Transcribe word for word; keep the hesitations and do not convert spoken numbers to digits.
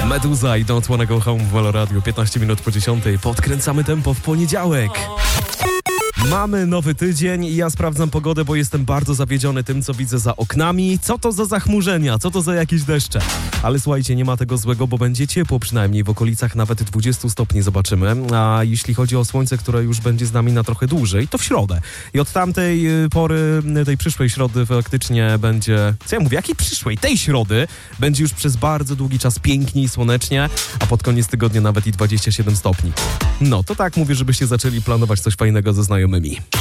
Meduza i Don't Wanna Go Home w Halo Radio. piętnaście minut po dziesiątej. Podkręcamy tempo w poniedziałek. Mamy nowy tydzień i ja sprawdzam pogodę, bo jestem bardzo zawiedziony tym, co widzę za oknami. Co to za zachmurzenia? Co to za jakieś deszcze? Ale słuchajcie, nie ma tego złego, bo będzie ciepło, przynajmniej w okolicach nawet dwudziestu stopni zobaczymy. A jeśli chodzi o słońce, które już będzie z nami na trochę dłużej, to w środę. I od tamtej pory, tej przyszłej środy faktycznie będzie... Co ja mówię? Jakiej przyszłej? Tej środy będzie już przez bardzo długi czas pięknie i słonecznie, a pod koniec tygodnia nawet i dwadzieścia siedem stopni. No, to tak mówię, żebyście zaczęli planować coś fajnego ze znajomymi.